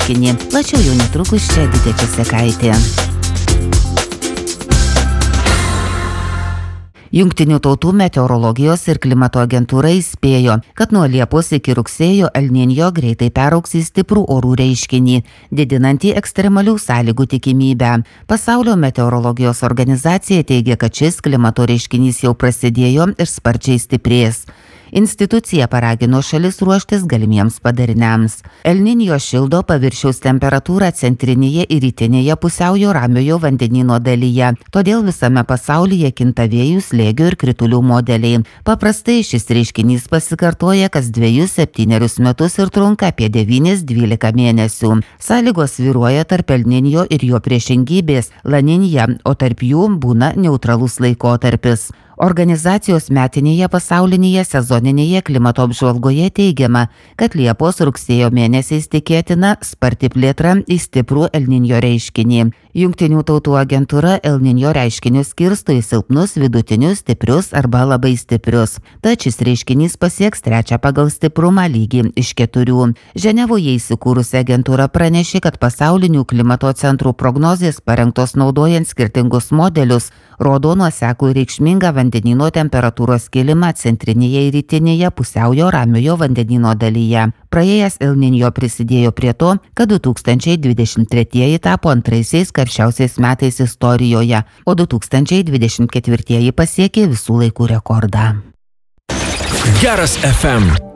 reiškinį. Plačiau jau netrukus čia Edita Česekaitė. Jungtinių tautų meteorologijos ir klimato agentūra įspėjo, kad nuo Liepos iki rugsėjo El Niño greitai peraugs į stiprų orų reiškinį, didinantį ekstremalių sąlygų tikimybę. Pasaulio meteorologijos organizacija teigia, kad šis klimato reiškinys jau prasidėjo ir sparčiai stiprės. Institucija paragino šalis ruoštis galimiems padariniams. El Niño šildo paviršiaus temperatūrą centrinėje ir rytinėje pusiaujo ramiojo vandenyno dalyje, todėl visame pasaulyje kinta vėjų, slėgio ir kritulių modeliai. Paprastai šis reiškinys pasikartoja kas 2-7 metus ir trunka apie 9-12 mėnesių. Sąlygos svyruoja tarp El Niño ir jo priešingybės La Niña, o tarp jų būna neutralus laikotarpis. Organizacijos metinėje pasaulinėje sezoninėje klimato apžvalgoje teigiama, kad Liepos-rugsėjo mėnesiais tikėtina sparti plėtra į stiprų El Niño reiškinį. Jungtinių tautų agentūra El Niño reiškinius skirsto į silpnus, vidutinius, stiprius arba labai stiprius. Tad šis reiškinys pasieks 3 pagal stiprumą lygį iš 4. Ženevoje įsikūrusi agentūra pranešė, kad pasaulinių klimato centrų prognozės parengtos naudojant skirtingus modelius rodo nuoseklų reikšmingą vandenyno temperatūros kilimą centrinėje ir rytinėje pusiaujo ramiojo vandenyno dalyje. Praėjęs El Niño prisidėjo prie to, kad 2023 tapo antraisiais karščiausiais metais istorijoje, o 2024 pasiekė visų laikų rekordą. Geras FM.